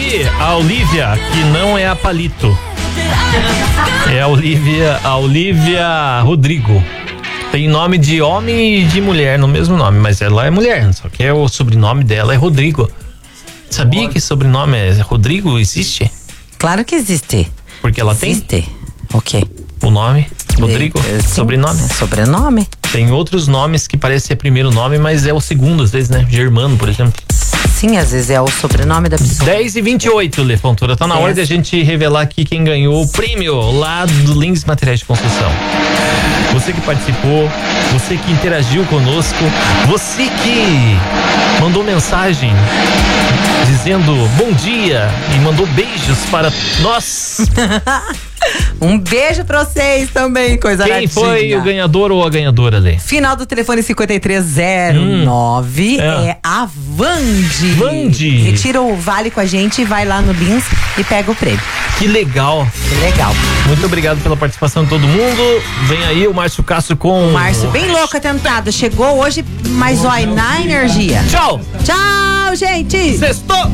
aí, a Olivia, que não é a Palito. É a Olivia Rodrigo. Tem nome de homem e de mulher no mesmo nome, mas ela é mulher, só que o sobrenome dela é Rodrigo. Sabia que sobrenome é Rodrigo? Existe? Claro que existe. Porque ela existe. tem? O quê? O nome? Rodrigo? Sim, sobrenome? Sobrenome. Tem outros nomes que parecem ser primeiro nome, mas é o segundo, às vezes, né? Germano, por exemplo. Sim, às vezes é o sobrenome da pessoa. 10h28, Lê Fontoura. Tá na hora de a gente revelar aqui quem ganhou o prêmio lá do Lins Materiais de Construção. Você que participou, você que interagiu conosco, você que mandou mensagem dizendo bom dia e mandou beijos para nós. Um beijo pra vocês também, coisa Quem aradinha. foi o ganhador ou a ganhadora, Lê? Final do telefone 5309 é a Vandi. Retira o vale com a gente, vai lá no Lins e pega o prêmio. Que legal. Que legal. Muito obrigado pela participação de todo mundo. Vem aí o Márcio Castro com... Márcio, bem louco atentado. Chegou hoje, mas olha, na energia. Tchau. Tchau, gente. Sextou.